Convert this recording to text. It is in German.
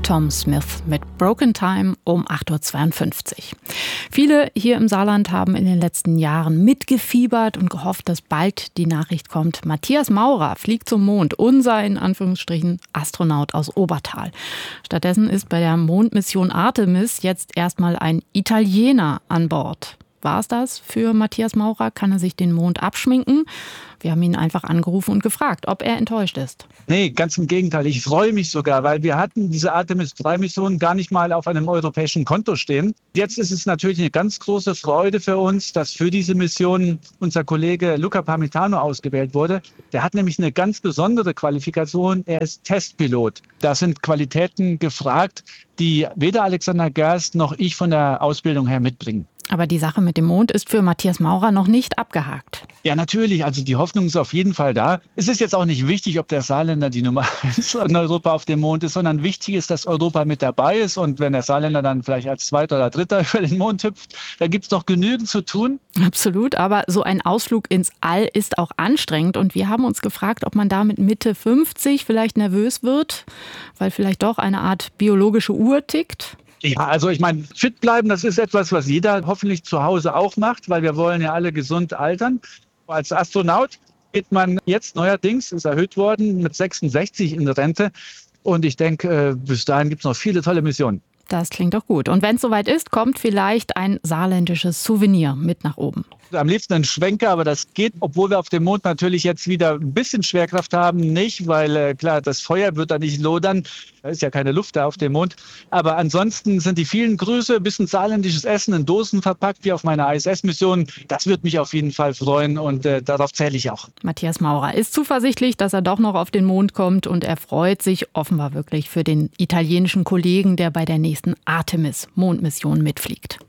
Tom Smith mit Broken Time um 8.52 Uhr. Viele hier im Saarland haben in den letzten Jahren mitgefiebert und gehofft, dass bald die Nachricht kommt: Matthias Maurer fliegt zum Mond, unser in Anführungsstrichen Astronaut aus Obertal. Stattdessen ist bei der Mondmission Artemis jetzt erstmal ein Italiener an Bord. War es das für Matthias Maurer? Kann er sich den Mond abschminken? Wir haben ihn einfach angerufen und gefragt, ob er enttäuscht ist. Nee, ganz im Gegenteil. Ich freue mich sogar, weil wir hatten diese Artemis-3-Mission gar nicht mal auf einem europäischen Konto stehen. Jetzt ist es natürlich eine ganz große Freude für uns, dass für diese Mission unser Kollege Luca Parmitano ausgewählt wurde. Der hat nämlich eine ganz besondere Qualifikation. Er ist Testpilot. Da sind Qualitäten gefragt, die weder Alexander Gerst noch ich von der Ausbildung her mitbringen. Aber die Sache mit dem Mond ist für Matthias Maurer noch nicht abgehakt. Ja, natürlich. Also die Hoffnung ist auf jeden Fall da. Es ist jetzt auch nicht wichtig, ob der Saarländer die Nummer 1 in Europa auf dem Mond ist, sondern wichtig ist, dass Europa mit dabei ist. Und wenn der Saarländer dann vielleicht als Zweiter oder Dritter über den Mond hüpft, da gibt es doch genügend zu tun. Absolut, aber so ein Ausflug ins All ist auch anstrengend. Und wir haben uns gefragt, ob man da mit Mitte 50 vielleicht nervös wird, weil vielleicht doch eine Art biologische Uhr tickt. Ja, also ich meine, fit bleiben, das ist etwas, was jeder hoffentlich zu Hause auch macht, weil wir wollen ja alle gesund altern. Als Astronaut geht man jetzt neuerdings, ist erhöht worden, mit 66 in Rente. Und ich denke, bis dahin gibt es noch viele tolle Missionen. Das klingt doch gut. Und wenn es soweit ist, kommt vielleicht ein saarländisches Souvenir mit nach oben. Am liebsten ein Schwenker, aber das geht, obwohl wir auf dem Mond natürlich jetzt wieder ein bisschen Schwerkraft haben, nicht, weil klar, das Feuer wird da nicht lodern. Da ist ja keine Luft da auf dem Mond. Aber ansonsten sind die vielen Grüße, ein bisschen saarländisches Essen in Dosen verpackt, wie auf meiner ISS-Mission. Das wird mich auf jeden Fall freuen und darauf zähle ich auch. Matthias Maurer ist zuversichtlich, dass er doch noch auf den Mond kommt, und er freut sich offenbar wirklich für den italienischen Kollegen, der bei der nächsten Artemis-Mondmission mitfliegt.